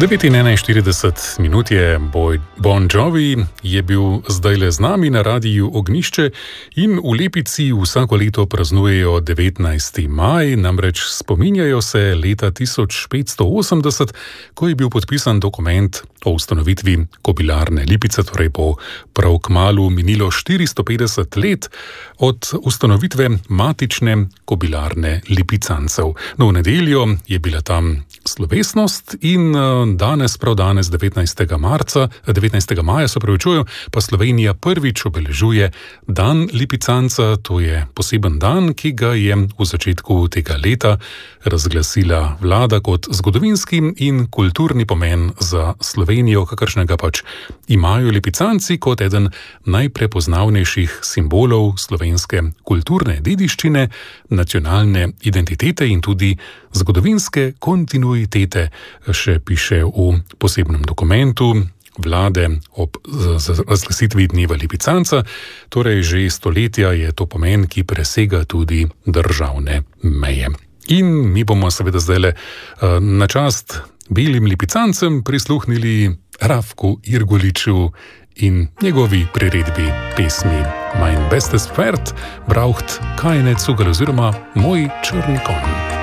9:41 je Bon Jovi je bil zdajle z nami na Radiu Ognjišče in v Lipici vsako leto praznujejo 19. maj, namreč spominjajo se leta 1580, ko je bil podpisan dokument o ustanovitvi Kobilarne Lipice, torej bo prav kmalu minilo 450 let od ustanovitve matične Kobilarne Lipicancev. No, v nedeljo je bila tam slovesnost in danes, 19. maja, pa Slovenija prvič obeležuje Dan Lipicanca. To je poseben dan, ki ga je v začetku tega leta razglasila vlada kot zgodovinski in kulturni pomen za Slovenijo, kakršnega pač imajo Lipicanci kot eden najprepoznavnejših simbolov slovenske kulturne dediščine, nacionalne identitete in tudi zgodovinske kontinuitete, še piše v posebnem dokumentu vlade ob razglasitvi dneva Lipicanca. Torej že stoletja je to pomen, ki presega tudi državne meje. In mi bomo seveda zdajle na čast belim Lipicancem prisluhnili Rafku Irgoliču in njegovi priredbi pesmi Mein bestes Pferd braucht keine Zugel oziroma Moj črni konj.